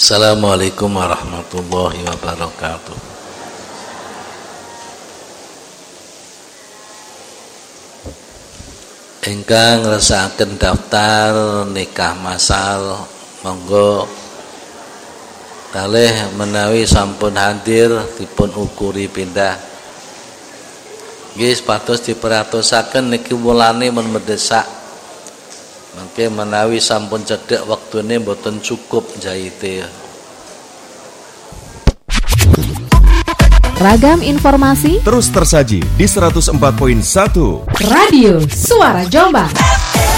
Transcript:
Assalamualaikum warahmatullahi wabarakatuh. Ingkang ngresakaken daftar nikah masal monggo kalih menawi sampun hadir dipun ukuri pindah. Nggih sepados diperatosaken niki wulane men mendesak. Mangke menawi sampun cedhek wektune mboten cukup jahite. Ragam informasi terus tersaji di 104.1 Radio Suara Jombang.